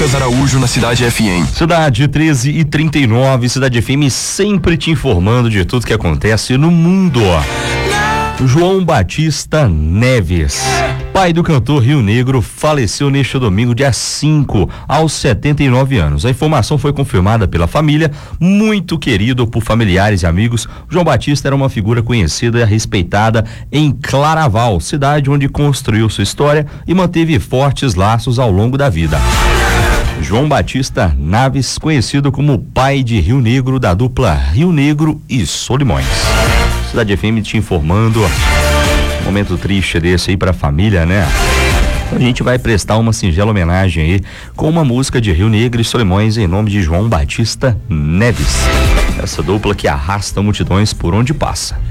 Lucas Araújo na Cidade FM. Cidade 13h39, Cidade FM sempre te informando de tudo que acontece no mundo. João Batista Neves, pai do cantor Rio Negro, faleceu neste domingo, dia 5, aos 79 anos. A informação foi confirmada pela família, muito querido por familiares e amigos. João Batista era uma figura conhecida e respeitada em Claraval, cidade onde construiu sua história e manteve fortes laços ao longo da vida. João Batista Neves, conhecido como pai de Rio Negro, da dupla Rio Negro e Solimões. Cidade FM te informando, momento triste desse aí pra família, né? A gente vai prestar uma singela homenagem aí com uma música de Rio Negro e Solimões em nome de João Batista Neves. Essa dupla que arrasta multidões por onde passa.